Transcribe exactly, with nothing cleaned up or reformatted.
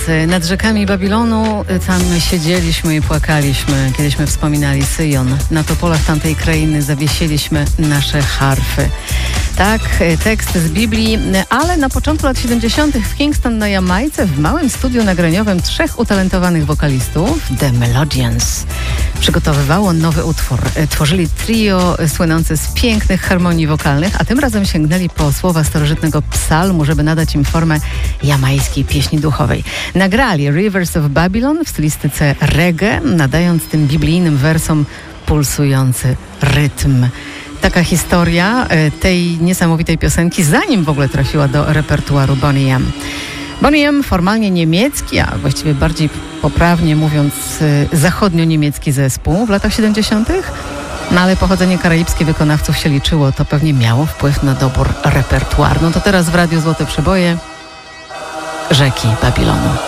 nad rzekami Babilonu. Tam siedzieliśmy i płakaliśmy, kiedyśmy wspominali Syjon. Na topolach tamtej krainy zawiesiliśmy nasze harfy. Tak, tekst z Biblii, ale na początku lat siedemdziesiątych w Kingston na Jamajce w małym studiu nagraniowym trzech utalentowanych wokalistów, The Melodians, przygotowywało nowy utwór. Tworzyli trio słynące z pięknych harmonii wokalnych, a tym razem sięgnęli po słowa starożytnego psalmu, żeby nadać im formę jamajskiej pieśni duchowej. Nagrali Rivers of Babylon w stylistyce reggae, nadając tym biblijnym wersom pulsujący rytm. Taka historia tej niesamowitej piosenki, zanim w ogóle trafiła do repertuaru Boney M. Boney M, formalnie niemiecki, a właściwie bardziej poprawnie mówiąc zachodnio-niemiecki zespół w latach siedemdziesiątych. No ale pochodzenie karaibskie wykonawców się liczyło, to pewnie miało wpływ na dobór repertuaru. No to teraz w Radiu Złote Przeboje Rzeki Babilonu.